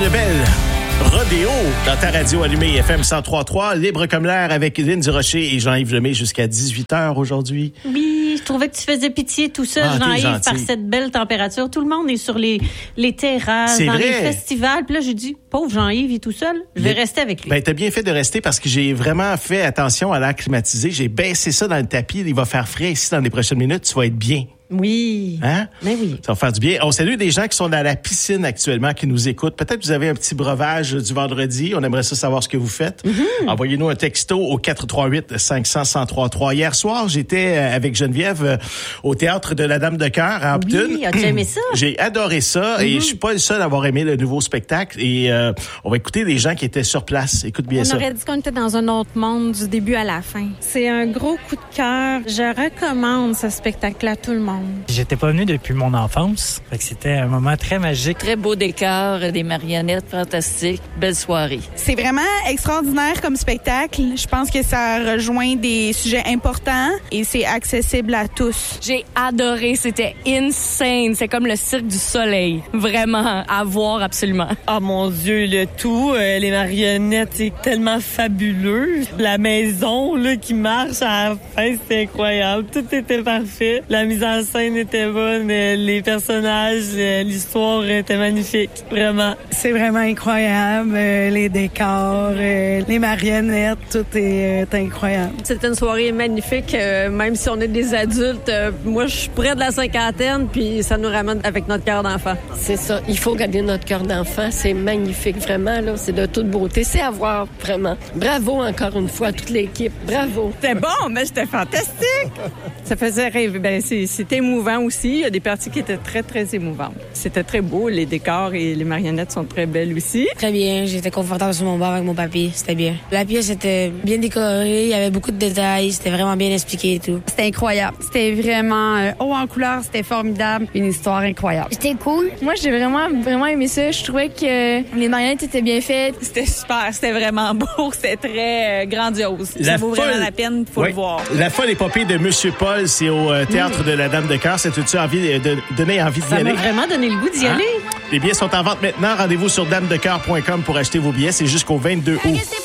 Lebel. Rodéo dans ta radio allumée FM 103.3, libre comme l'air avec Lynn Durocher et Jean-Yves Lemay jusqu'à 18h aujourd'hui. Oui, je trouvais que tu faisais pitié tout ça, Jean-Yves, par cette belle température. Tout le monde est sur les terrasses, dans les festivals. Puis là, j'ai dit, pauvre Jean-Yves, il est tout seul. Je vais rester avec lui. Ben, t'as bien fait de rester parce que j'ai vraiment fait attention à l'air climatisé. J'ai baissé ça dans le tapis. Il va faire frais ici dans les prochaines minutes. Tu vas être bien. Oui. Hein? Ben oui. Ça va faire du bien. On salue des gens qui sont dans la piscine actuellement, qui nous écoutent. Peut-être que vous avez un petit breuvage du vendredi. On aimerait ça savoir ce que vous faites. Mm-hmm. Envoyez-nous un texto au 438-500-1033. Hier soir, j'étais avec Geneviève au Théâtre de la Dame de Cœur à Hampton. Oui, as-tu aimé ça? J'ai adoré ça et je suis pas le seul à avoir aimé le nouveau spectacle. Et on va écouter les gens qui étaient sur place. Écoute bien ça. On aurait dit qu'on était dans un autre monde du début à la fin. C'est un gros coup de cœur. Je recommande ce spectacle à tout le monde. J'étais pas venu depuis mon enfance. Fait que c'était un moment très magique. Très beau décor, des marionnettes fantastiques, belle soirée. C'est vraiment extraordinaire comme spectacle. Je pense que ça rejoint des sujets importants et c'est accessible à tous. J'ai adoré, c'était insane. C'est comme le Cirque du Soleil. Vraiment, à voir absolument. Oh mon Dieu, le tout, les marionnettes, c'est tellement fabuleux. La maison là qui marche à la fin, c'est incroyable. Tout était parfait. La mise en scène était bonne, les personnages, l'histoire était magnifique, vraiment. C'est vraiment incroyable, les décors, les marionnettes, tout est incroyable. C'était une soirée magnifique, même si on est des adultes. Moi, je suis près de la cinquantaine, puis ça nous ramène avec notre cœur d'enfant. C'est ça, il faut garder notre cœur d'enfant, c'est magnifique, vraiment, là, c'est de toute beauté, c'est à voir, vraiment. Bravo encore une fois à toute l'équipe, bravo. C'était bon, mais c'était fantastique! Ça faisait rêver, c'était émouvant aussi. Il y a des parties qui étaient très, très émouvantes. C'était très beau. Les décors et les marionnettes sont très belles aussi. Très bien. J'étais confortable sur mon banc avec mon papy. C'était bien. La pièce était bien décorée. Il y avait beaucoup de détails. C'était vraiment bien expliqué et tout. C'était incroyable. C'était vraiment haut en couleur. C'était formidable. Une histoire incroyable. C'était cool. Moi, j'ai vraiment aimé ça. Je trouvais que les marionnettes étaient bien faites. C'était super. C'était vraiment beau. C'était très grandiose. Ça vaut vraiment la peine. Faut le voir. La folle épopée de Monsieur Paul, c'est au Théâtre de la Dame de Cœur. C'est tout-tu envie de donner envie d'y aller? Ça m'a vraiment donné le goût d'y aller. Les billets sont en vente maintenant. Rendez-vous sur damedecoeur.com pour acheter vos billets. C'est jusqu'au 22 août.